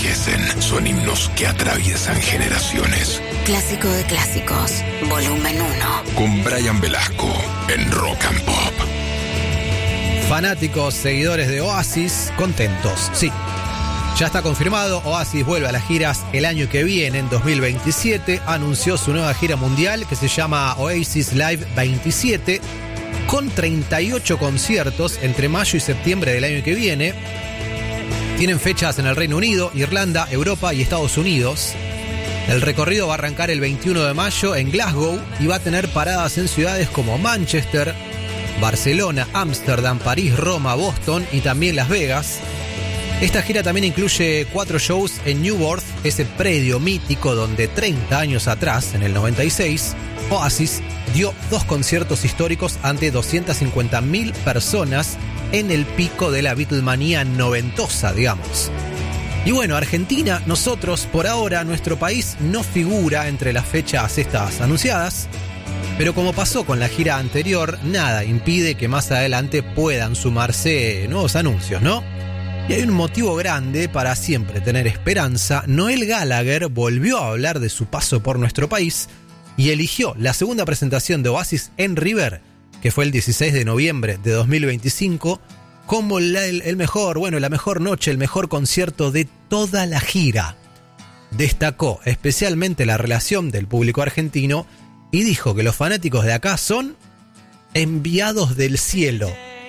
envejecen, son himnos que atraviesan generaciones. Clásico de clásicos, volumen 1. Con Brian Velasco en Rock and Pop. Fanáticos, seguidores de Oasis, contentos, sí. Ya está confirmado, Oasis vuelve a las giras el año que viene, en 2027. Anunció su nueva gira mundial que se llama Oasis Live 27, con 38 conciertos entre mayo y septiembre del año que viene. Tienen fechas en el Reino Unido, Irlanda, Europa y Estados Unidos. El recorrido va a arrancar el 21 de mayo en Glasgow y va a tener paradas en ciudades como Manchester, Barcelona, Ámsterdam, París, Roma, Boston y también Las Vegas. Esta gira también incluye 4 shows en Newport, ese predio mítico donde 30 años atrás, en el 96, Oasis dio 2 conciertos históricos ante 250.000 personas en el pico de la Beatlemanía noventosa, digamos. Y bueno, Argentina, nosotros, por ahora, nuestro país no figura entre las fechas estas anunciadas, pero como pasó con la gira anterior, nada impide que más adelante puedan sumarse nuevos anuncios, ¿no? Y hay un motivo grande para siempre tener esperanza. Noel Gallagher volvió a hablar de su paso por nuestro país y eligió la segunda presentación de Oasis en River, que fue el 16 de noviembre de 2025, como la mejor noche, el mejor concierto de toda la gira. Destacó especialmente la relación del público argentino y dijo que los fanáticos de acá son enviados del cielo.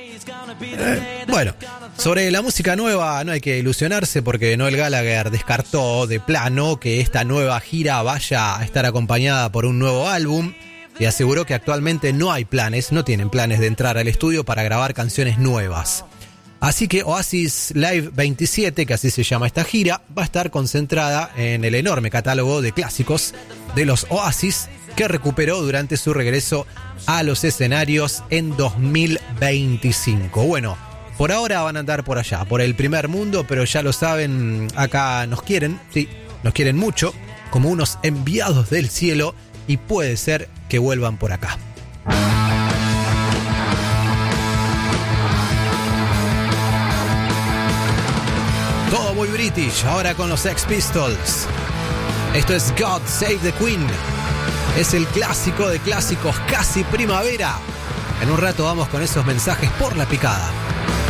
Bueno, sobre la música nueva no hay que ilusionarse porque Noel Gallagher descartó de plano que esta nueva gira vaya a estar acompañada por un nuevo álbum y aseguró que actualmente no tienen planes de entrar al estudio para grabar canciones nuevas. Así que Oasis Live 27, que así se llama esta gira, va a estar concentrada en el enorme catálogo de clásicos de los Oasis que recuperó durante su regreso a los escenarios en 2025. Bueno, por ahora van a andar por allá, por el primer mundo, pero ya lo saben, acá nos quieren, sí, nos quieren mucho, como unos enviados del cielo, y puede ser que vuelvan por acá. Todo muy british, ahora con los Sex Pistols. Esto es God Save the Queen. Es el clásico de clásicos, casi primavera. En un rato vamos con esos mensajes por la picada.